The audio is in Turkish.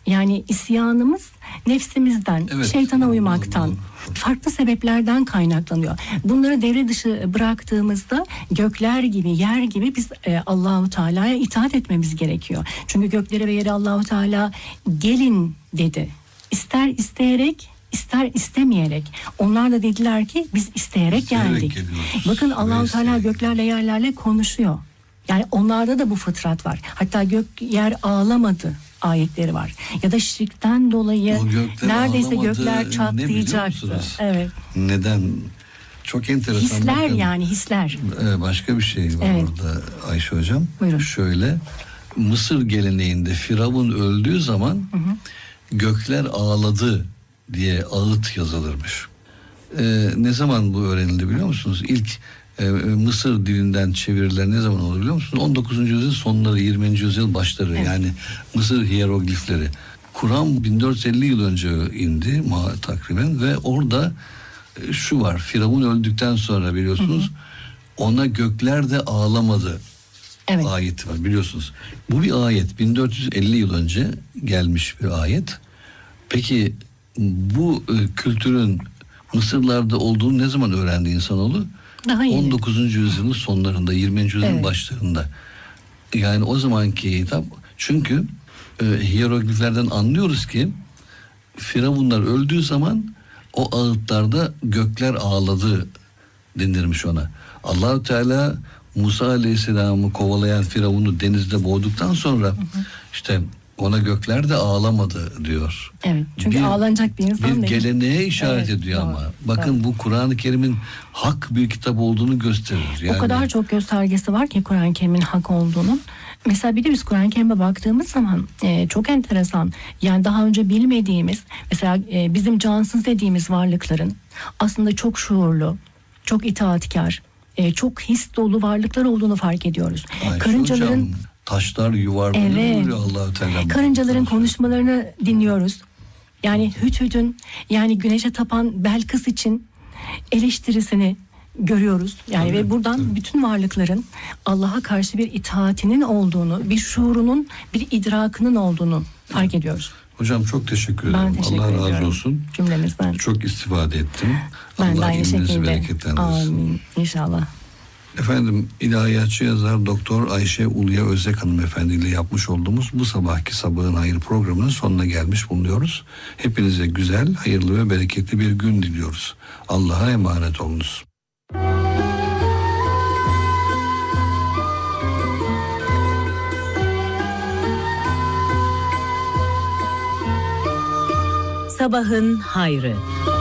Yani isyanımız nefsimizden, Evet, şeytana uymaktan, anladım. farklı sebeplerden kaynaklanıyor. Bunları devre dışı bıraktığımızda gökler gibi, yer gibi biz Allahu Teala'ya itaat etmemiz gerekiyor. Çünkü göklere ve yere Allahu Teala gelin dedi. İster isteyerek, ister istemeyerek. Onlar da dediler ki biz isteyerek geldik. geliyoruz. Bakın Allahu Teala isteyerek. göklerle yerlerle konuşuyor. Yani onlarda da bu fıtrat var. Hatta gök yer ağlamadı ayetleri var. Ya da şirkten dolayı O gökler neredeyse ağlamadı, gökler ne biliyor çatlayacaktı. musunuz? Evet. Neden? Çok enteresan. Hisler Bakın, yani hisler. başka bir şey var Evet. orada Ayşe hocam. Buyurun. Şöyle, Mısır geleneğinde Firavun öldüğü zaman gökler ağladı diye ağıt yazılırmış. Ne zaman bu öğrenildi biliyor musunuz? İlk Mısır dilinden çeviriler ne zaman oldu biliyor musunuz? 19. yüzyıl sonları, 20. yüzyıl başları. Evet. Yani Mısır hiyeroglifleri. Kur'an 1450 yıl önce indi takriben ve orada şu var. Firavun öldükten sonra biliyorsunuz ona gökler de ağlamadı. Evet. Ayeti var biliyorsunuz. Bu bir ayet. 1450 yıl önce gelmiş bir ayet. Peki bu kültürün Mısırlarda olduğunu ne zaman öğrendi insanoğlu? Daha iyi. 19. yüzyılın sonlarında, 20. yüzyılın Evet. başlarında. Yani o zamanki hitap, çünkü hiyerogliflerden anlıyoruz ki Firavunlar öldüğü zaman o ağıtlarda gökler ağladı denirmiş ona. Allah-u Teala Musa Aleyhisselam'ı kovalayan Firavun'u denizde boğduktan sonra işte ona gökler de ağlamadı diyor. Evet. Çünkü ağlanacak bir insan bir değil. geleneğe işaret Evet, ediyor doğru, ama. Bakın bu Kur'an-ı Kerim'in hak bir kitap olduğunu gösterir. Yani, O kadar çok göstergesi var ki Kur'an-ı Kerim'in hak olduğunun. Mesela bir de biz Kur'an-ı Kerim'e baktığımız zaman çok enteresan. Yani daha önce bilmediğimiz, mesela bizim cansız dediğimiz varlıkların aslında çok şuurlu, çok itaatkar, çok his dolu varlıklar olduğunu fark ediyoruz. Ayşe Karıncaların hocam, taşlar yuvarlanıyor Evet. Allah-u Teala. Karıncaların konuşmalarını dinliyoruz. Yani Hüdhüd'ün, yani güneşe tapan Belkıs için eleştirisini görüyoruz. Yani Tabii, ve buradan tabii. bütün varlıkların Allah'a karşı bir itaatinin olduğunu, bir şuurunun, bir idrakının olduğunu fark ediyoruz. Hocam çok teşekkür Ben ederim. teşekkür Allah ediyorum. razı olsun. Cümlemizden. Çok istifade ettim. Ben de Allah aynı ilminizi şekilde. bereketlendirsin. Amin. İnşallah. Efendim, ilahiyatçı yazar Doktor Ayşe Ulya Özek hanımefendi ile yapmış olduğumuz bu sabahki Sabahın Hayır programının sonuna gelmiş bulunuyoruz. Hepinize güzel, hayırlı ve bereketli bir gün diliyoruz. Allah'a emanet olunuz. Sabahın Hayrı.